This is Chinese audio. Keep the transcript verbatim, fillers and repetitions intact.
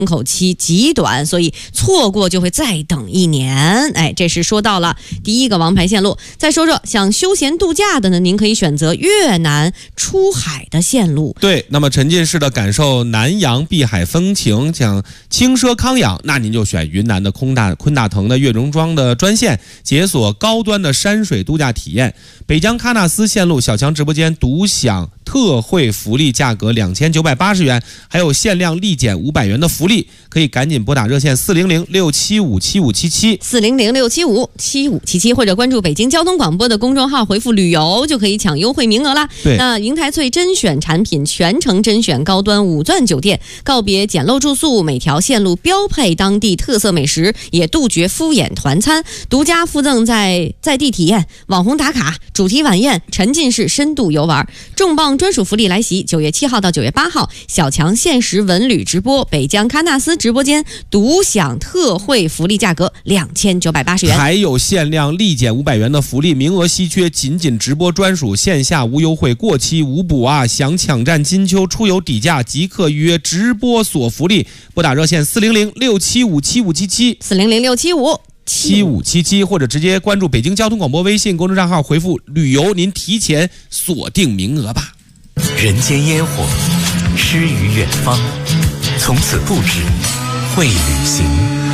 口期极短，所以错过就会再等一年。哎，这是说到了第一个王牌线路。再说说想休闲度假的呢，您可以选择越南出海的线路。 对，那么沉浸式的感受南洋碧海风情，想轻奢康养，那您就选云南的昆大昆大腾的月容庄的专线，解锁高端的山水度假体验。北疆喀纳斯线路小强直播间独享特惠福利，价格两千九百八十元，还有限量立减五百元的福利，可以赶紧拨打热线四零零六七五七五七七四零零六七五七五七七，或者关注北京交通广播的公众号，回复旅游就可以抢优惠名额啦。 对， 那银台翠甄选产品，全程甄选高端五钻酒店，告别简陋住宿，每条线路标配当地特色美食，也杜绝敷衍团餐，独家附赠在在地体验、网红打卡、主题晚宴、沉浸式深度游玩，重磅专属福利来袭！九月七号到九月八号，小强限时文旅直播，北疆喀纳斯直播间独享特惠福利，价格两千九百八十元， 还有限量立减五百元的福利，名额稀缺，仅仅直播专属，线下无优惠，过期无补啊！想抢占金秋出游底价，即刻预约直播锁福利，拨打热线四零零六七五七五七七四零零六七五。 七五七七，或者直接关注北京交通广播微信公众账号，回复旅游，您提前锁定名额吧。 人间烟火，诗与远方，从此不止会旅行。